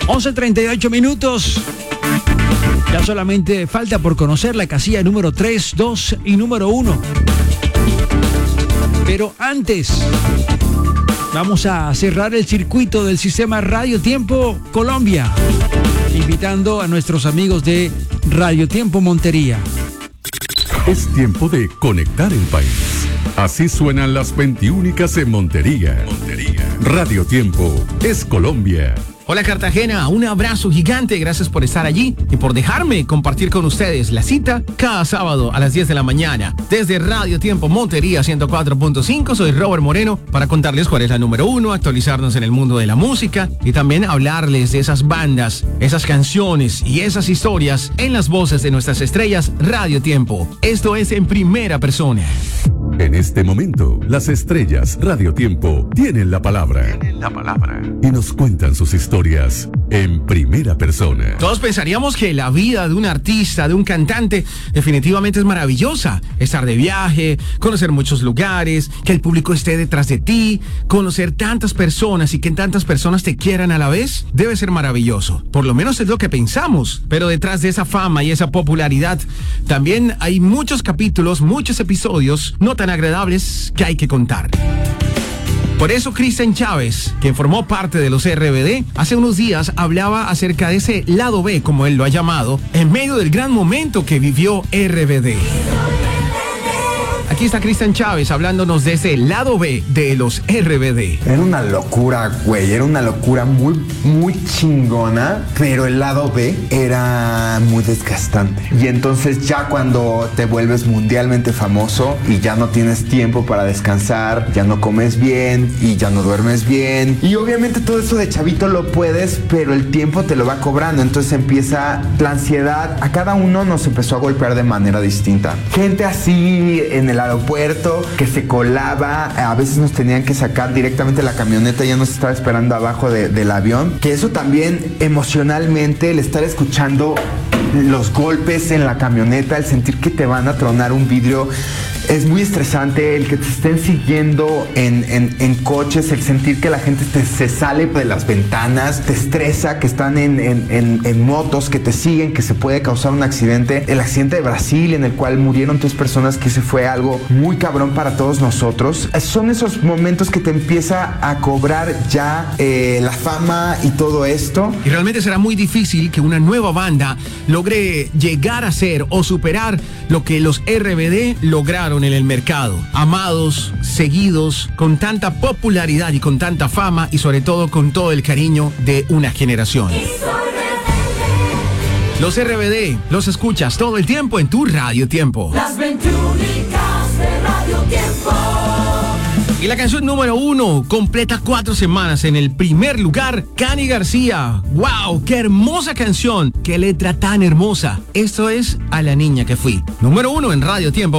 11:38 minutos. Ya solamente falta por conocer la casilla número 3, 2 y número 1. Pero antes, vamos a cerrar el circuito del sistema Radio Tiempo Colombia, invitando a nuestros amigos de Radio Tiempo Montería. Es tiempo de conectar el país. Así suenan las 21 en Montería. Radio Tiempo es Colombia. Hola Cartagena, un abrazo gigante, gracias por estar allí y por dejarme compartir con ustedes la cita cada sábado a las 10 de la mañana. Desde Radio Tiempo Montería 104.5, soy Robert Moreno para contarles cuál es la número 1, actualizarnos en el mundo de la música y también hablarles de esas bandas, esas canciones y esas historias en las voces de nuestras estrellas Radio Tiempo. Esto es en primera persona. En este momento, las estrellas Radio Tiempo tienen la palabra. Y nos cuentan sus historias en primera persona. Todos pensaríamos que la vida de un artista, de un cantante, definitivamente es maravillosa. Estar de viaje, conocer muchos lugares, que el público esté detrás de ti, conocer tantas personas y que tantas personas te quieran a la vez, debe ser maravilloso. Por lo menos es lo que pensamos. Pero detrás de esa fama y esa popularidad, también hay muchos capítulos, muchos episodios no tan agradables que hay que contar. Por eso Cristian Chávez, quien formó parte de los RBD, hace unos días hablaba acerca de ese lado B, como él lo ha llamado, en medio del gran momento que vivió RBD. Aquí está Cristian Chávez hablándonos de ese lado B de los RBD. Era una locura, güey. Era una locura muy chingona, pero el lado B era muy desgastante. Y entonces ya cuando te vuelves mundialmente famoso y ya no tienes tiempo para descansar, ya no comes bien y ya no duermes bien. Y obviamente todo eso de chavito lo puedes, pero el tiempo te lo va cobrando. Entonces empieza la ansiedad. A cada uno nos empezó a golpear de manera distinta. Gente así en el aeropuerto que se colaba, a veces nos tenían que sacar directamente la camioneta, ya nos estaba esperando abajo del avión, que eso también emocionalmente, el estar escuchando los golpes en la camioneta, el sentir que te van a tronar un vidrio, es muy estresante. El que te estén siguiendo en coches, el sentir que la gente se sale de las ventanas, te estresa, que están en motos, que te siguen, que se puede causar un accidente. El accidente de Brasil, en el cual murieron 3 personas, que ese fue algo muy cabrón para todos nosotros. Son esos momentos que te empieza a cobrar ya la fama y todo esto. Y realmente será muy difícil que una nueva banda logre llegar a ser o superar lo que los RBD lograron en el mercado. Amados, seguidos, con tanta popularidad y con tanta fama y sobre todo con todo el cariño de una generación. Los RBD los escuchas todo el tiempo en tu Radio Tiempo. Las 21 de Radio Tiempo. Y la canción número 1 completa 4 semanas en el primer lugar, Cani García. ¡Wow! ¡Qué hermosa canción! ¡Qué letra tan hermosa! Esto es A la niña que fui. Número 1 en Radio Tiempo.